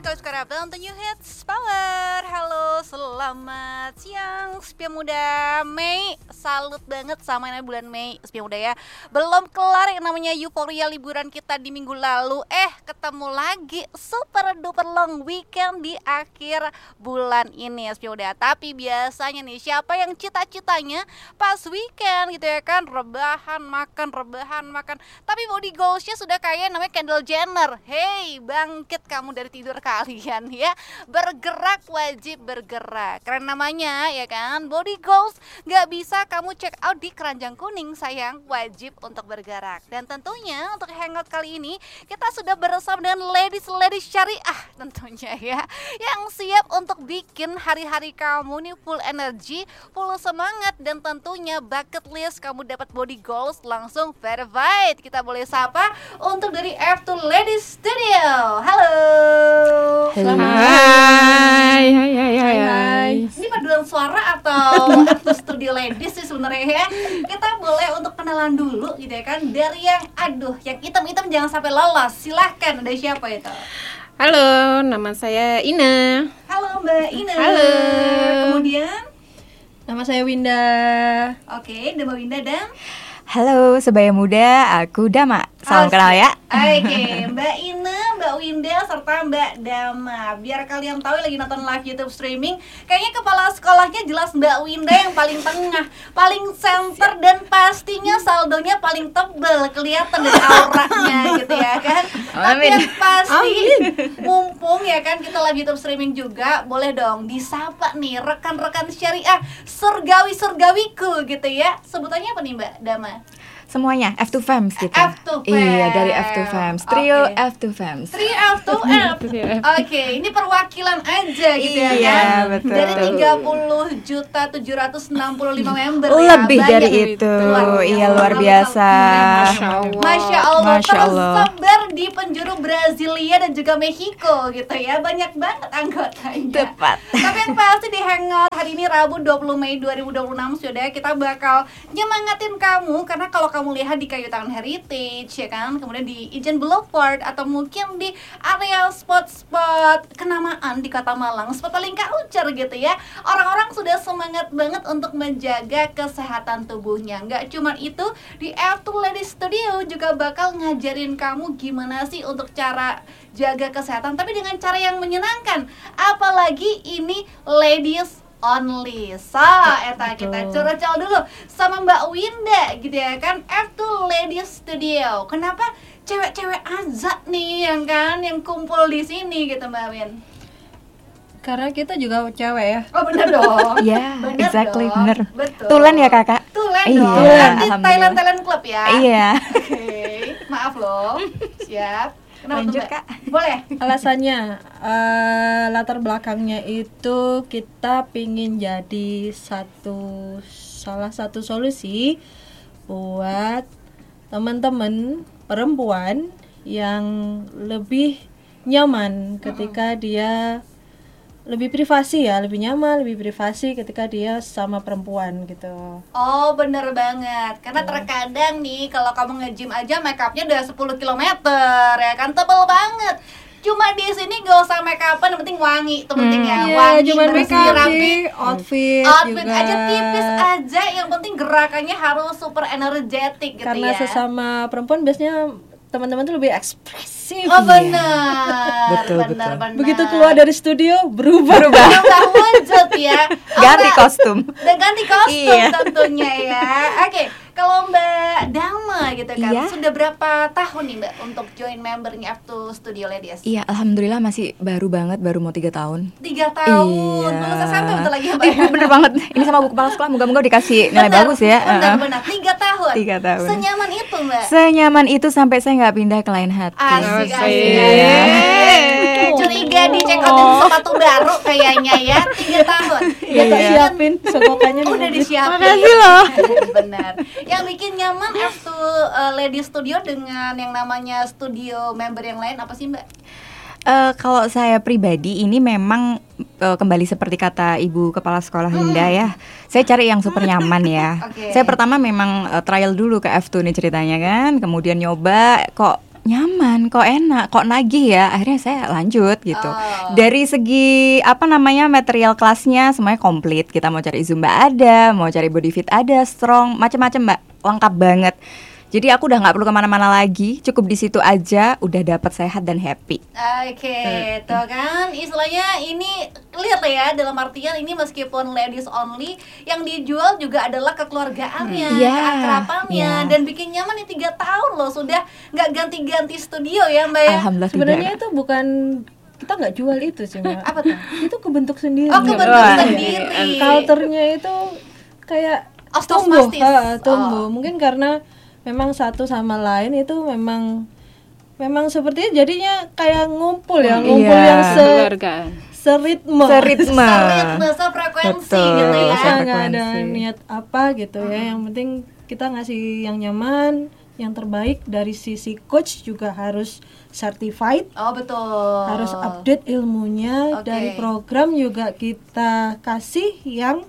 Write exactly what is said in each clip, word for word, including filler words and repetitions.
Kau sekarang belum The New Hits Power. Halo, selamat siang Sepian Muda Mei. Salut banget sama yang bulan Mei, Sepian Muda ya. Belum kelar yang namanya euforia liburan kita di minggu lalu. Eh, ketemu lagi super duper long weekend di akhir bulan ini, Sepian Muda. Tapi biasanya nih, siapa yang cita-citanya pas weekend gitu ya kan, rebahan makan, rebahan makan. Tapi body goalsnya sudah kayak namanya Kendall Jenner. Hey, bangkit kamu dari tidur kalian ya. Bergerak, wajib bergerak. Karena namanya ya kan, body goals gak bisa kamu check out di keranjang kuning sayang, wajib untuk bergerak. Dan tentunya untuk hangout kali ini kita sudah bersama dengan ladies-ladies syariah tentunya ya, yang siap untuk bikin hari-hari kamu nih full energi, full semangat, dan tentunya bucket list kamu dapat body goals langsung verified. Kita boleh sapa untuk dari F two Ladies Studio. Halo. Selamat. Hai, hai, hai, hai, hai. Ini paduan suara atau aktor studio ladies sih sebenarnya ya. Kita boleh untuk kenalan dulu gitu ya kan. Dari yang aduh, yang hitam-hitam jangan sampai lolos. Silahkan, ada siapa itu? Halo, nama saya Ina. Halo Mbak Ina. Halo. Kemudian nama saya Winda. Oke, Mbak Winda dan halo sebaya muda, aku Dama. Salam Oke. kenal ya. Oke, Mbak Ina, Mbak Winda, serta Mbak Dama. Biar kalian tahu lagi nonton live YouTube streaming, kayaknya kepala sekolahnya jelas Mbak Winda yang paling tengah, paling center, dan pastinya saldonya paling tebel, kelihatan dari auranya gitu ya kan. Tapi yang pasti, mumpung ya kan kita live YouTube streaming juga, boleh dong disapa nih rekan-rekan syariah surgawi-surgawiku gitu ya. Sebutannya apa nih Mbak Dama? Semuanya F two Fams gitu. F two Fams. Iya, dari F two Fams. Trio Oke. F two Fams. Trio F two F. Oke, ini perwakilan aja gitu ya Iya, kan. betul. Dari tiga puluh juta tujuh ratus enam puluh lima member Lebih ya. dari Banyak. itu. Luar biasa. Iya, luar biasa. Masya Allah. Masya Allah, Masya Allah. tersebar di penjuru Brasilia dan juga Meksiko gitu ya. Banyak banget anggotanya. Tepat. Tapi yang pasti di Hangout hari ini Rabu dua puluh Mei dua ribu dua puluh enam sudah kita bakal nyemangatin kamu. Karena kalau kamu lihat di Kayu Tangan Heritage ya kan, kemudian di Ijen Boulevard, atau mungkin di area spot-spot kenamaan di Kota Malang, spot paling kaucer gitu ya, orang-orang sudah semangat banget untuk menjaga kesehatan tubuhnya. Nggak cuma itu, di F two Ladies Studio juga bakal ngajarin kamu gimana sih untuk cara jaga kesehatan, tapi dengan cara yang menyenangkan. Apalagi ini ladies only. So, eta kita curcol dulu sama Mbak Winda gitu ya kan, F two Ladies Studio. Kenapa cewek-cewek azab nih yang kan yang kumpul di sini gitu Mbak Win? Karena kita juga cewek ya. Oh bener dong. Iya, Bener exactly, dong. bener. Betul. Tulen ya kakak? Tulen Iya, dong. Nanti alhamdulillah. Thailand Thailand Club ya. Iya. Oke, maaf loh. Siap. Kenapa tuh, Lanjut Mbak? kak. Boleh. Alasannya eh, latar belakangnya itu kita pingin jadi satu salah satu solusi buat teman-teman perempuan yang lebih nyaman ketika dia lebih privasi ya, lebih nyaman, lebih privasi ketika dia sama perempuan gitu. Oh bener banget, karena terkadang nih kalau kamu nge-gym aja make upnya udah sepuluh kilometer ya kan, tebel banget. Cuma di sini gak usah make upan, yang penting wangi, itu penting ya. Iya, Wangi, cuma make bersih, up rapi. sih, outfit, Outfit juga. aja tipis aja, yang penting gerakannya harus super energetik gitu Karena ya. sesama perempuan biasanya teman-teman tuh lebih ekspresif. Oh benar, Betul, benar, betul. benar. Begitu keluar dari studio berubah. berubah wujud ya. Ganti Mbak- kostum. Dan ganti kostum Iya. tentunya ya. Oke, kalau Mbak Dama gitu kan, Iya. sudah berapa tahun nih Mbak untuk join membernya F two Studio Ladies? Iya, alhamdulillah masih baru banget, baru mau tiga tahun. Tiga tahun, Iya. lulus S M P bentar lagi ya Mbak? Iya, bener banget. Ini sama bu kepala sekolah, moga-moga dikasih nilai Benar, bagus ya. Benar, Heeh. benar, tiga tahun. Tiga tahun. Senyaman itu Mbak? Senyaman itu sampai saya nggak pindah ke lain hati. Asik, Asik. asik. Yeay. Curiga di check outin sepatu baru kayaknya ya, tiga tahun. Kita Iya. siapin sekokannya Udah dulu. disiapin. Makasih loh. Benar. Yang bikin nyaman F two uh, Lady Studio dengan yang namanya studio member yang lain apa sih Mbak? Eh, kalau saya pribadi ini memang eh, kembali seperti kata Ibu Kepala Sekolah Winda ya. Saya cari yang super nyaman ya. Oke. Saya pertama memang eh, trial dulu ke F two nih ceritanya kan, kemudian nyoba kok nyaman, kok enak, kok nagih ya. Akhirnya saya lanjut gitu. Oh. Dari segi apa namanya material kelasnya semuanya komplit. Kita mau cari Zumba ada, mau cari body fit ada, strong, macam-macam Mbak, lengkap banget. Jadi aku udah nggak perlu kemana-mana lagi, cukup di situ aja, udah dapat sehat dan happy. Oke, tuh kan istilahnya ini lihat ya, dalam artian ini meskipun ladies only, yang dijual juga adalah kekeluargaannya, Hmm. Iya, keakrabannya, iya. dan bikin nyaman nih tiga tahun loh, sudah nggak ganti-ganti studio ya Mbak ya. Alhamdulillah Sebenarnya tidak. itu bukan, kita nggak jual itu sih Mbak. Apa tuh? Itu kebentuk sendiri. Oh, kebentuk Wah. sendiri. Culture-nya itu kayak Ostos tumbuh, mastis. ha, tumbuh. Oh. Mungkin karena memang satu sama lain itu memang memang sepertinya jadinya kayak ngumpul ya, ngumpul Iya. yang se Keluargaan. seritme. Seritme. Seritme, sefrekuensi Betul. gitu ya. Iya, nggak ada Frekuensi. niat apa gitu ya. Yang penting kita ngasih yang nyaman, yang terbaik. Dari sisi coach juga harus certified, Oh betul. harus update ilmunya. Oke. Dari program juga kita kasih yang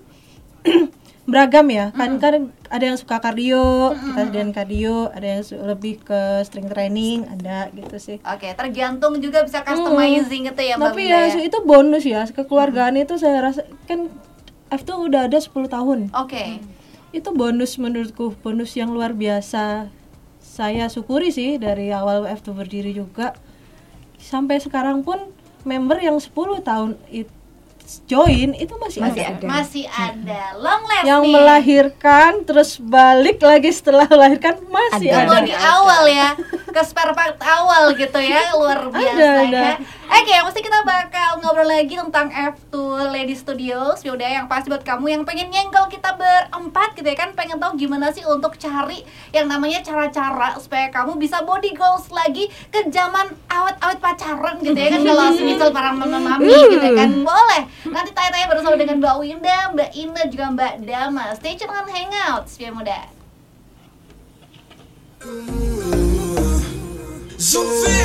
beragam ya. Kan kan ada yang suka kardio, kita sediain kardio, ada yang su- lebih ke strength training, ada gitu sih. Oke, tergantung juga bisa customizing gitu ya Mbak Tapi Winda ya su- itu bonus ya, kekeluargaan itu saya rasa kan F tuh udah ada sepuluh tahun. Oke. Itu bonus menurutku, bonus yang luar biasa. Saya syukuri sih dari awal F tuh berdiri juga sampai sekarang pun member yang sepuluh tahun itu join itu masih, Masih ada. ada. Masih ada long last Yang nih. melahirkan terus balik lagi setelah melahirkan masih Ada. ada. Ketemu di awal ya, ke spare part awal gitu ya, luar biasa Ada, ada. ya. Oke, mesti kita bakal ngobrol lagi tentang F two Lady Studios. Yaudah, yang pasti buat kamu yang pengen nyenggol kita berempat gitu ya kan, pengen tahu gimana sih untuk cari yang namanya cara-cara supaya kamu bisa body goals lagi ke zaman awet-awet pacaran gitu ya kan. Kalau misal para mama-mami gitu ya kan, boleh nanti tanya-tanya bersama dengan Mbak Winda, Mbak Ina, juga Mbak Dama. Stay tune on Hangout, Spia Muda. Zoveel